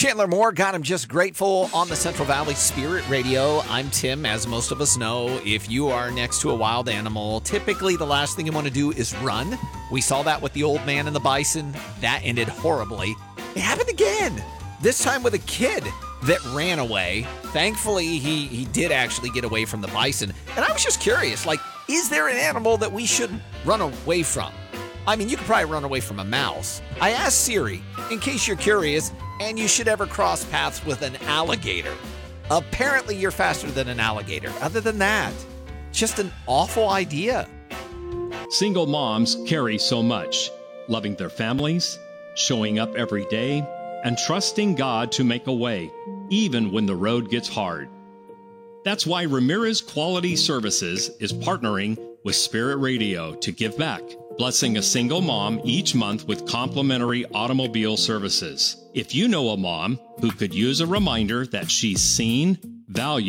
Chandler Moore, God, I'm just grateful on the Central Valley Spirit Radio. I'm Tim. As most of us know, if you are next to a wild animal, typically the last thing you want to do is run. We saw that with the old man and the bison. That ended horribly. It happened again, this time with a kid that ran away. Thankfully, he did actually get away from the bison. And I was just curious, is there an animal that we should run away from? I mean, you could probably run away from a mouse. I asked Siri, in case you're curious, and you should ever cross paths with an alligator. Apparently, you're faster than an alligator. Other than that, just an awful idea. Single moms carry so much, loving their families, showing up every day, and trusting God to make a way, even when the road gets hard. That's why Ramirez Quality Services is partnering with Spirit Radio to give back, blessing a single mom each month with complimentary automobile services. If you know a mom who could use a reminder that she's seen, valued,